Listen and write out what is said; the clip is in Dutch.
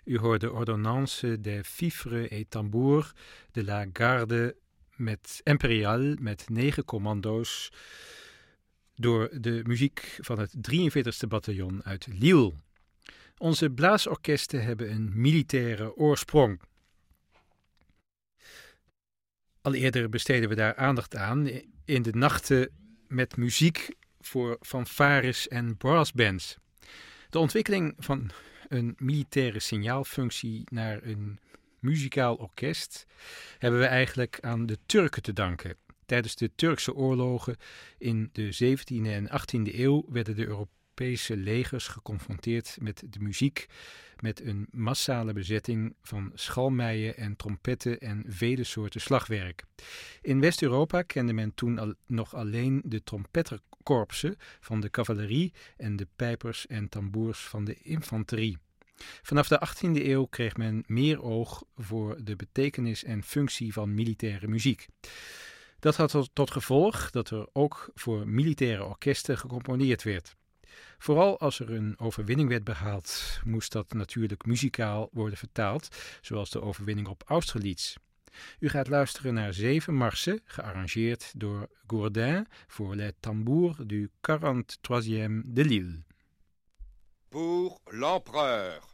U hoorde Ordonnance des Fifres et Tambours de la Garde Impériale met 9 commando's door de muziek van het 43e bataljon uit Lille. Onze blaasorkesten hebben een militaire oorsprong. Al eerder besteden we daar aandacht aan in de nachten met muziek voor fanfares en brassbands. De ontwikkeling van een militaire signaalfunctie naar een muzikaal orkest hebben we eigenlijk aan de Turken te danken. Tijdens de Turkse oorlogen in de 17e en 18e eeuw werden de Europese legers geconfronteerd met de muziek, met een massale bezetting van schalmeien en trompetten en vele soorten slagwerk. In West-Europa kende men toen nog alleen de trompetterkorpsen van de cavalerie en de pijpers en tamboers van de infanterie. Vanaf de 18e eeuw kreeg men meer oog voor de betekenis en functie van militaire muziek. Dat had tot gevolg dat er ook voor militaire orkesten gecomponeerd werd. Vooral als er een overwinning werd behaald, moest dat natuurlijk muzikaal worden vertaald, zoals de overwinning op Austerlitz. U gaat luisteren naar 7 marsen, gearrangeerd door Gourdin voor Les Tambours du 43e de Lille. Pour l'empereur.